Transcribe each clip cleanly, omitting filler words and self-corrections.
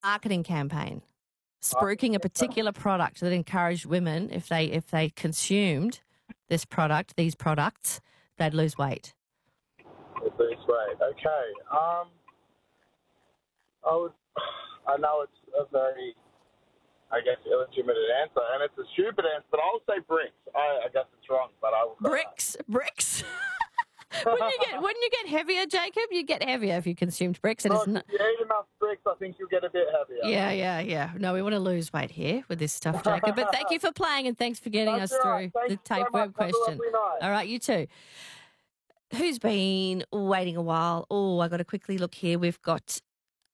marketing campaign spruiking a particular product that encouraged women, if they consumed these products, they'd lose weight. Lose weight. Okay. I know it's a very, I guess, illegitimate answer, and it's a stupid answer, but I'll say bricks. I guess it's wrong, but I will say Bricks. Wouldn't you get heavier, Jacob? You get heavier if you consumed bricks. If you eat enough bricks, I think you'll get a bit heavier. Yeah. No, we want to lose weight here with this stuff, Jacob. But thank you for playing and thanks for getting us through the tapeworm question. All right, you too. Who's been waiting a while? Oh, I got to quickly look here. We've got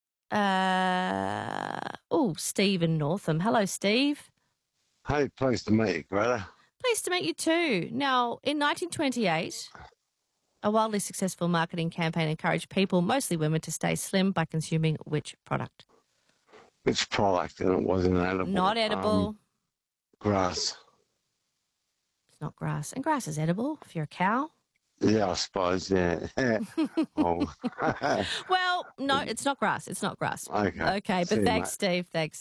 Steve in Northam. Hello, Steve. Hey, pleased to meet you, Greta. Pleased to meet you too. Now, in 1928, a wildly successful marketing campaign encouraged people, mostly women, to stay slim by consuming which product? Which product? And it wasn't edible. Not edible. Grass. It's not grass. And grass is edible if you're a cow. Yeah, I suppose, yeah. Oh. Well, no, it's not grass. It's not grass. Okay. But thanks, Steve. Thanks.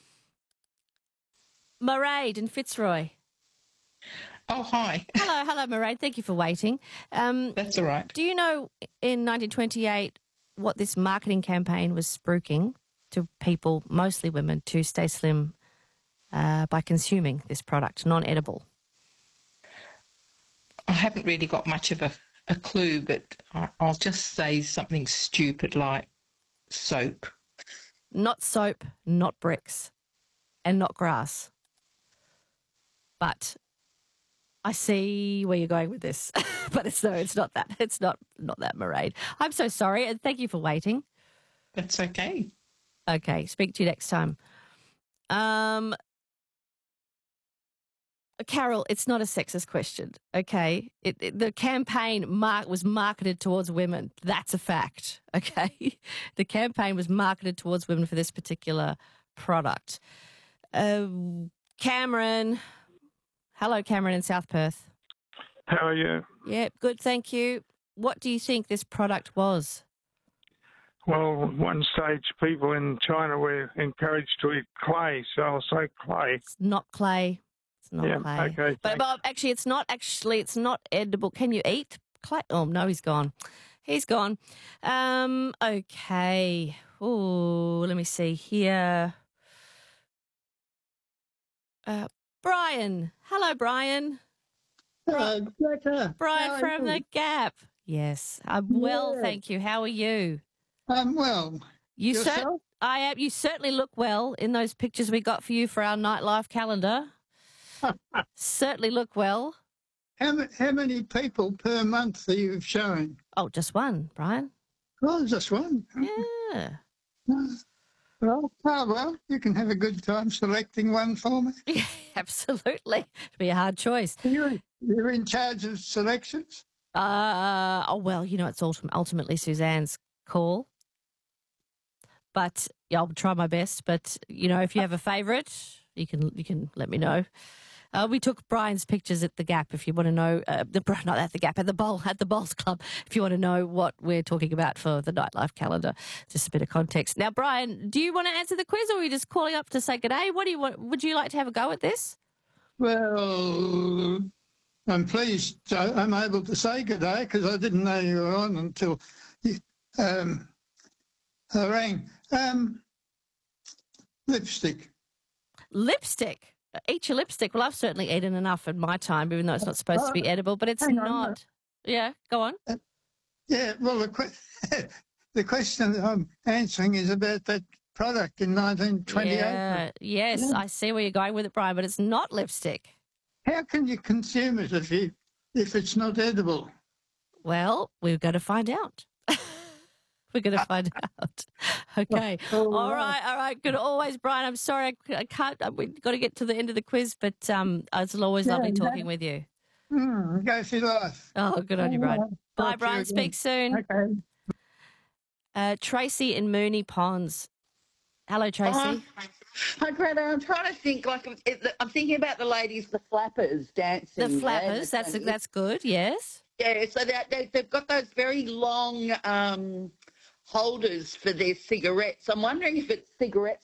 Mairead in Fitzroy. Oh, hi. Hello, Mairead. Thank you for waiting. That's all right. Do you know in 1928 what this marketing campaign was spruiking to people, mostly women, to stay slim by consuming this product, non-edible? I haven't really got much of a clue, but I'll just say something stupid like soap. Not soap, not bricks, and not grass. But I see where you're going with this. But it's not that. It's not that, Mairead. I'm so sorry, and thank you for waiting. That's okay. Okay, speak to you next time. Carol, it's not a sexist question, okay? The campaign was marketed towards women. That's a fact, okay? The campaign was marketed towards women for this particular product. Cameron. Hello, Cameron in South Perth. How are you? Yeah, good, thank you. What do you think this product was? Well, at one stage, people in China were encouraged to eat clay, so I'll say clay. It's not clay. Clay. Okay. But actually, it's not edible. Can you eat clay? Oh, no, he's gone. He's gone. Okay. Oh, let me see here. Brian. Hello, Brian. Hello, Greta. Brian from The Gap. Yes, I'm well, thank you. How are you? I'm well. Yourself? I am. You certainly look well in those pictures we got for you for our nightlife calendar. Certainly look well. How many people per month are you showing? Oh, just one, Brian. Oh, just one? Yeah. Well, you can have a good time selecting one for me. Yeah, absolutely. It'll be a hard choice. You're in charge of selections? Well, it's ultimately Suzanne's call. But I'll try my best. But, if you have a favourite, you can let me know. We took Brian's pictures at the Gap. If you want to know, not at the Gap, at the Bowls Club. If you want to know what we're talking about for the nightlife calendar, just a bit of context. Now, Brian, do you want to answer the quiz, or are you just calling up to say good day? What do you want? Would you like to have a go at this? Well, I'm pleased I'm able to say good day because I didn't know you were on until I rang. Lipstick. Lipstick. Eat your lipstick. Well, I've certainly eaten enough in my time, even though it's not supposed to be edible, but it's not. Yeah, go on. Well, the question that I'm answering is about that product in 1928. Yes, I see where you're going with it, Brian, but it's not lipstick. How can you consume it if it's not edible? Well, we've got to find out. We're going to find out. Okay. All right. Good. Always, Brian. I'm sorry. I can't. We've got to get to the end of the quiz, but it's always lovely talking with you. Go for life. Oh, good on you, Brian. Bye, Brian. Speak soon. Okay. Tracy in Moonee Ponds. Hello, Tracy. Hi, Greta. I'm trying to think. I'm thinking about the ladies, the flappers dancing. The flappers. That's good. Yes. Yeah. So they've got those very long holders for their cigarettes. I'm wondering if it's cigarette